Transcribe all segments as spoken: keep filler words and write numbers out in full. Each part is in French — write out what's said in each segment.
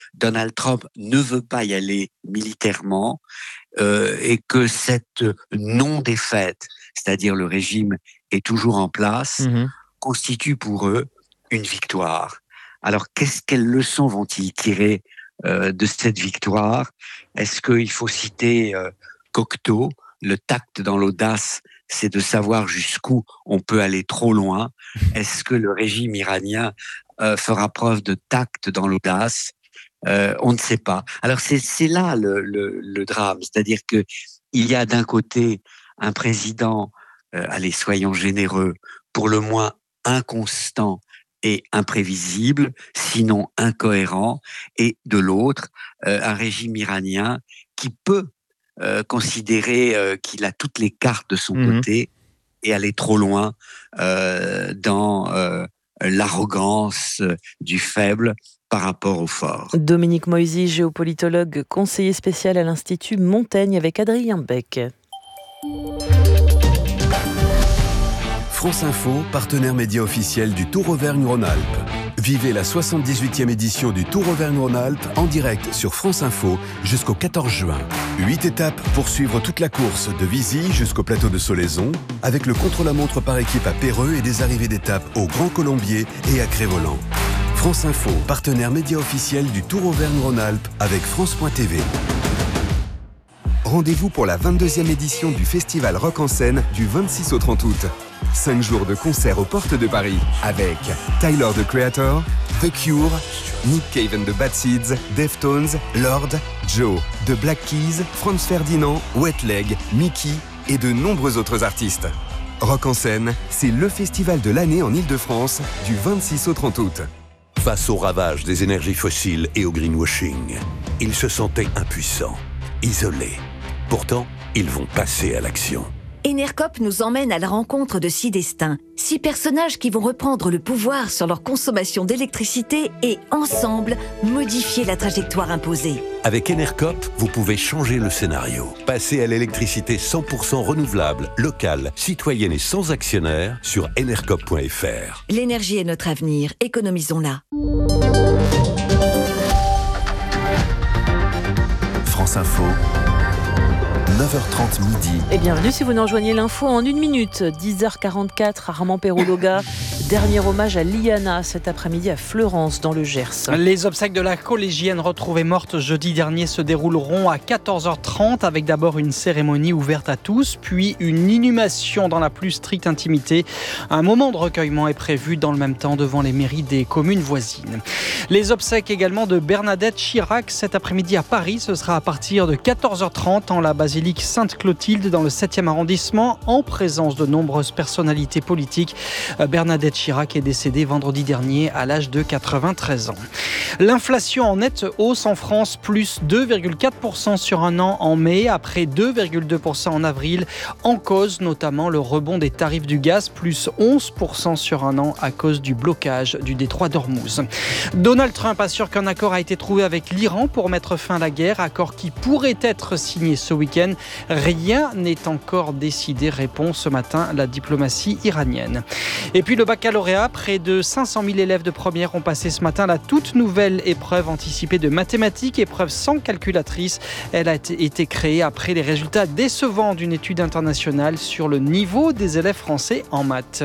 Donald Trump ne veut pas y aller militairement euh, et que cette non-défaite, c'est-à-dire le régime est toujours en place, mmh. constitue pour eux une victoire. Alors, qu'est-ce, quelles leçons vont-ils tirer euh, de cette victoire ? Est-ce qu'il faut citer euh, Cocteau, le tact dans l'audace, c'est de savoir jusqu'où on peut aller trop loin. Est-ce que le régime iranien euh, fera preuve de tact dans l'audace ? euh, On ne sait pas. Alors c'est, c'est là le, le, le drame, c'est-à-dire que il y a d'un côté un président, euh, allez soyons généreux, pour le moins inconstant et imprévisible, sinon incohérent, et de l'autre euh, un régime iranien qui peut Euh, considérer euh, qu'il a toutes les cartes de son mmh. côté et aller trop loin euh, dans euh, l'arrogance du faible par rapport au fort. Dominique Moisy, géopolitologue, conseiller spécial à l'Institut Montaigne avec Adrien Beck. France Info, partenaire média officiel du Tour Auvergne-Rhône-Alpes. Vivez la soixante-dix-huitième édition du Tour Auvergne-Rhône-Alpes en direct sur France Info jusqu'au quatorze juin. Huit étapes pour suivre toute la course de Vizy jusqu'au plateau de Solaison, avec le contre-la-montre par équipe à Péreux et des arrivées d'étapes au Grand Colombier et à Crévolant. France Info, partenaire média officiel du Tour Auvergne-Rhône-Alpes avec France point T V. Rendez-vous pour la vingt-deuxième édition du Festival Rock en Scène du vingt-six au trente août. Cinq jours de concerts aux portes de Paris avec Tyler, the Creator, The Cure, Nick Cave and the Bad Seeds, Deftones, Lord, Joe, The Black Keys, Franz Ferdinand, Wet Leg, Mickey et de nombreux autres artistes. Rock en Scène, c'est le festival de l'année en Île-de-France du vingt-six au trente août. Face au ravage des énergies fossiles et au greenwashing, ils se sentaient impuissants, isolés. Pourtant, ils vont passer à l'action. Enercop nous emmène à la rencontre de six destins, six personnages qui vont reprendre le pouvoir sur leur consommation d'électricité et, ensemble, modifier la trajectoire imposée. Avec Enercop, vous pouvez changer le scénario. Passer à l'électricité cent pour cent renouvelable, locale, citoyenne et sans actionnaire sur enercop point f r. L'énergie est notre avenir, économisons-la. France Info. neuf heures trente midi. Et bienvenue si vous nous rejoignez l'info en une minute. dix heures quarante-quatre, Armand Perroulloga. Dernier hommage à Liana cet après-midi à Fleurance dans le Gers. Les obsèques de la collégienne retrouvée morte jeudi dernier se dérouleront à quatorze heures trente avec d'abord une cérémonie ouverte à tous, puis une inhumation dans la plus stricte intimité. Un moment de recueillement est prévu dans le même temps devant les mairies des communes voisines. Les obsèques également de Bernadette Chirac cet après-midi à Paris. Ce sera à partir de quatorze heures trente en la basilique Sainte-Clotilde dans le septième arrondissement en présence de nombreuses personnalités politiques. Bernadette Chirac est décédée vendredi dernier à l'âge de quatre-vingt-treize ans. L'inflation en nette hausse en France, plus deux virgule quatre pour cent sur un an en mai, après deux virgule deux pour cent en avril. En cause notamment le rebond des tarifs du gaz, plus onze pour cent sur un an à cause du blocage du détroit d'Ormuz. Donald Trump assure qu'un accord a été trouvé avec l'Iran pour mettre fin à la guerre, accord qui pourrait être signé ce week-end. Rien n'est encore décidé, répond ce matin la diplomatie iranienne. Et puis le baccalauréat, près de cinq cent mille élèves de première ont passé ce matin la toute nouvelle épreuve anticipée de mathématiques, épreuve sans calculatrice. Elle a été créée après les résultats décevants d'une étude internationale sur le niveau des élèves français en maths.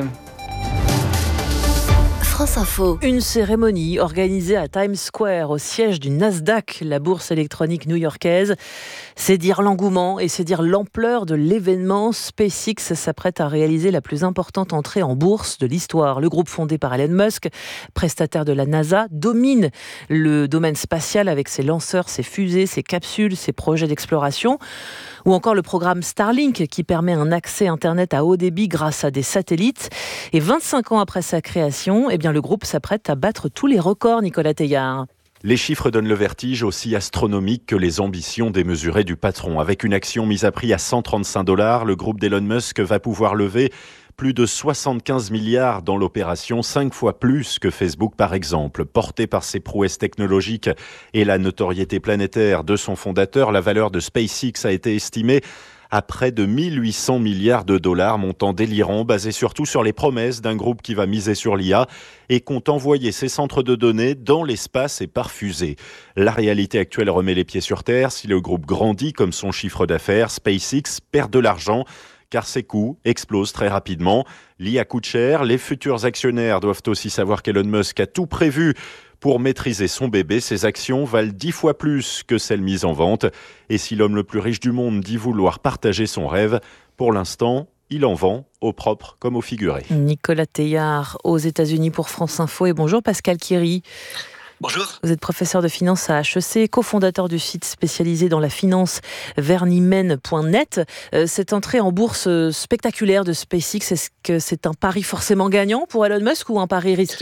France Info. Une cérémonie organisée à Times Square, au siège du Nasdaq, la bourse électronique new-yorkaise. C'est dire l'engouement et c'est dire l'ampleur de l'événement. SpaceX s'apprête à réaliser la plus importante entrée en bourse de l'histoire. Le groupe fondé par Elon Musk, prestataire de la NASA, domine le domaine spatial avec ses lanceurs, ses fusées, ses capsules, ses projets d'exploration. Ou encore le programme Starlink qui permet un accès Internet à haut débit grâce à des satellites. Et vingt-cinq ans après sa création, eh bien le groupe s'apprête à battre tous les records, Nicolas Teillard. Les chiffres donnent le vertige, aussi astronomique que les ambitions démesurées du patron. Avec une action mise à prix à cent trente-cinq dollars, le groupe d'Elon Musk va pouvoir lever plus de soixante-quinze milliards dans l'opération, cinq fois plus que Facebook par exemple. Porté par ses prouesses technologiques et la notoriété planétaire de son fondateur, la valeur de SpaceX a été estimée à près de mille huit cents milliards de dollars, montant délirant basé surtout sur les promesses d'un groupe qui va miser sur l'I A et compte envoyer ses centres de données dans l'espace et par fusée. La réalité actuelle remet les pieds sur terre. Si le groupe grandit comme son chiffre d'affaires, SpaceX perd de l'argent car ses coûts explosent très rapidement. L'I A coûte cher. Les futurs actionnaires doivent aussi savoir qu'Elon Musk a tout prévu pour maîtriser son bébé. Ses actions valent dix fois plus que celles mises en vente. Et si l'homme le plus riche du monde dit vouloir partager son rêve, pour l'instant, il en vend au propre comme au figuré. Nicolas Teilhard aux États-Unis pour France Info et bonjour Pascal Quéry. Bonjour. Vous êtes professeur de finance à H E C, cofondateur du site spécialisé dans la finance vernimen point net. Euh, cette entrée en bourse spectaculaire de SpaceX, est-ce que c'est un pari forcément gagnant pour Elon Musk ou un pari risqué ?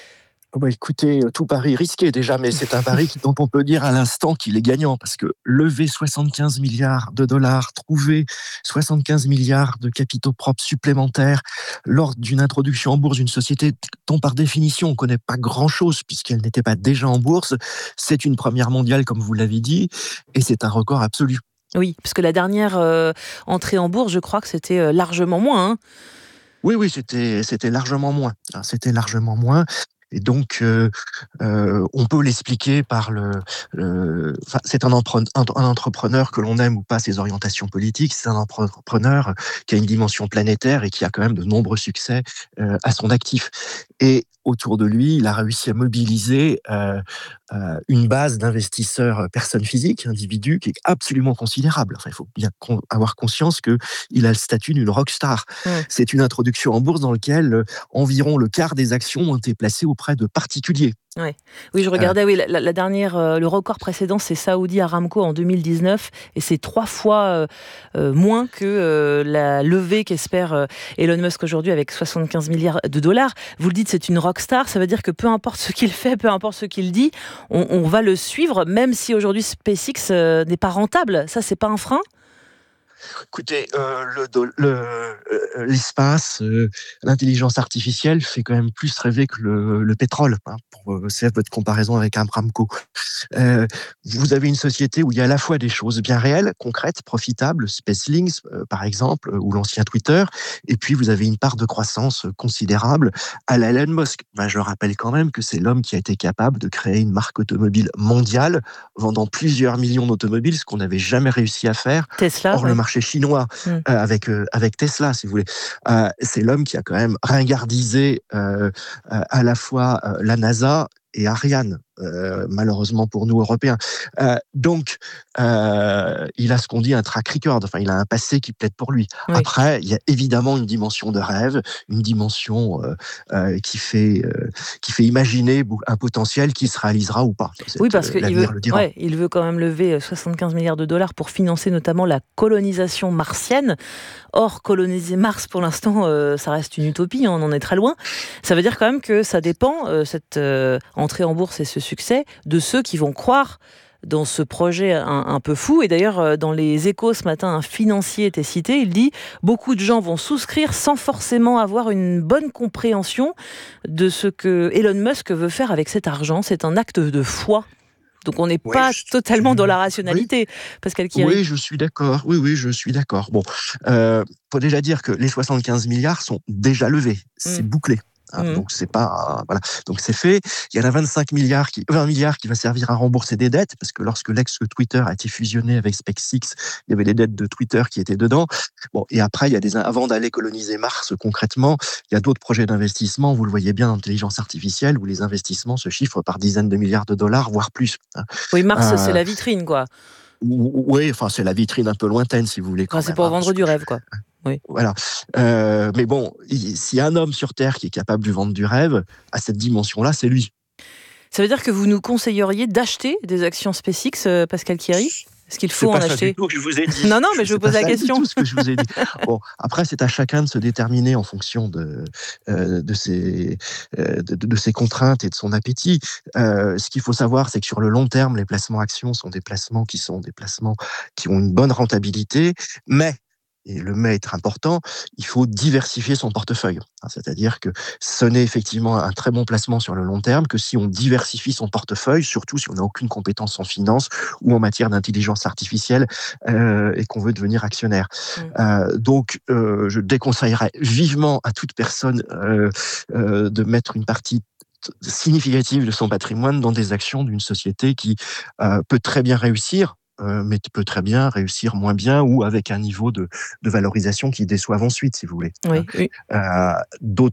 Bah écoutez, tout pari risqué déjà, mais c'est un pari dont on peut dire à l'instant qu'il est gagnant, parce que lever soixante-quinze milliards de dollars, trouver soixante-quinze milliards de capitaux propres supplémentaires lors d'une introduction en bourse d'une société dont par définition on ne connaît pas grand-chose puisqu'elle n'était pas déjà en bourse, c'est une première mondiale comme vous l'avez dit, et c'est un record absolu. Oui, parce que la dernière euh, entrée en bourse, je crois que c'était euh, largement moins. Hein. Oui, oui, c'était, c'était largement moins. C'était largement moins. Et donc, euh, euh, on peut l'expliquer par le... le enfin, c'est un, empre- un, un entrepreneur, que l'on aime ou pas ses orientations politiques, c'est un entrepreneur qui a une dimension planétaire et qui a quand même de nombreux succès euh, à son actif. Et autour de lui, il a réussi à mobiliser euh, euh, une base d'investisseurs personnes physiques, individus, qui est absolument considérable. Enfin, il faut bien con- avoir conscience qu'il a le statut d'une rockstar. Ouais. C'est une introduction en bourse dans laquelle euh, environ le quart des actions ont été placées auprès de particuliers. Ouais. Oui, je regardais, euh, oui, la, la dernière, euh, le record précédent, c'est Saudi Aramco en deux mille dix-neuf, et c'est trois fois euh, euh, moins que euh, la levée qu'espère euh, Elon Musk aujourd'hui avec soixante-quinze milliards de dollars. Vous le dites, c'est une rockstar, ça veut dire que peu importe ce qu'il fait, peu importe ce qu'il dit, on, on va le suivre, même si aujourd'hui SpaceX euh, n'est pas rentable. Ça, c'est pas un frein ? Écoutez, euh, le, le, euh, l'espace, euh, l'intelligence artificielle fait quand même plus rêver que le, le pétrole, hein, pour euh, c'est votre comparaison avec Aramco. Euh, vous avez une société où il y a à la fois des choses bien réelles, concrètes, profitables, SpaceLink euh, par exemple, ou l'ancien Twitter, et puis vous avez une part de croissance considérable à la Elon Musk. Ben, je rappelle quand même que c'est l'homme qui a été capable de créer une marque automobile mondiale, vendant plusieurs millions d'automobiles, ce qu'on n'avait jamais réussi à faire. Tesla, hors ouais. le marché chinois, mmh. euh, avec, euh, avec Tesla, si vous voulez. Euh, c'est l'homme qui a quand même ringardisé euh, euh, à la fois euh, la NASA et Ariane, euh, malheureusement pour nous Européens. Euh, donc, euh, il a ce qu'on dit un track record, enfin, il a un passé qui plaide pour lui. Oui. Après, il y a évidemment une dimension de rêve, une dimension euh, euh, qui, fait, euh, qui fait imaginer un potentiel qui se réalisera ou pas. Cette, oui, parce qu'il veut, ouais, il veut quand même lever soixante-quinze milliards de dollars pour financer notamment la colonisation martienne. Or, coloniser Mars, pour l'instant, euh, ça reste une utopie, on en est très loin. Ça veut dire quand même que ça dépend, euh, cette euh, entrée en bourse et ce succès, de ceux qui vont croire dans ce projet un, un peu fou. Et d'ailleurs, dans les Échos ce matin, un financier était cité. Il dit « Beaucoup de gens vont souscrire sans forcément avoir une bonne compréhension de ce que Elon Musk veut faire avec cet argent. C'est un acte de foi. » Donc on n'est oui, pas je, totalement je, dans la rationalité, oui, Pascal Quéry. Oui, je suis d'accord. Oui, oui, je suis d'accord. Bon, euh, faut déjà dire que les soixante-quinze milliards sont déjà levés. C'est mmh. bouclé. Hein, mmh. Donc c'est pas euh, voilà, donc c'est fait. Il y en a vingt-cinq milliards qui, vingt milliards qui va servir à rembourser des dettes parce que lorsque l'ex-Twitter a été fusionné avec SpaceX, il y avait des dettes de Twitter qui étaient dedans. Bon, et après il y a des avant d'aller coloniser Mars concrètement, il y a d'autres projets d'investissement. Vous le voyez bien, l'intelligence artificielle où les investissements se chiffrent par dizaines de milliards de dollars, voire plus. Hein. Oui, Mars euh, c'est la vitrine quoi. Oui, enfin c'est la vitrine un peu lointaine si vous voulez. Quand enfin, c'est pour vendre du rêve quoi. Oui. Voilà. Euh, mais bon, s'il y a un homme sur Terre qui est capable de vendre du rêve, à cette dimension-là, c'est lui. Ça veut dire que vous nous conseilleriez d'acheter des actions SpaceX, euh, Pascal Quéry ? Est-ce qu'il faut en acheter ? C'est pas ça du tout que je vous ai dit. Non, non, mais je vous pose la question. C'est tout ce que je vous ai dit. Bon, après, c'est à chacun de se déterminer en fonction de, euh, de, ses, euh, de, de ses contraintes et de son appétit. Euh, ce qu'il faut savoir, c'est que sur le long terme, les placements actions sont des placements qui sont des placements qui ont une bonne rentabilité, mais et le mais est important, il faut diversifier son portefeuille. C'est-à-dire que ce n'est effectivement un très bon placement sur le long terme que si on diversifie son portefeuille, surtout si on n'a aucune compétence en finance ou en matière d'intelligence artificielle euh, et qu'on veut devenir actionnaire. Mmh. Euh, donc, euh, je déconseillerais vivement à toute personne euh, euh, de mettre une partie significative de son patrimoine dans des actions d'une société qui euh, peut très bien réussir, euh, mais peut très bien réussir moins bien ou avec un niveau de, de valorisation qui déçoive ensuite, si vous voulez. Oui, oui. Euh, d'autres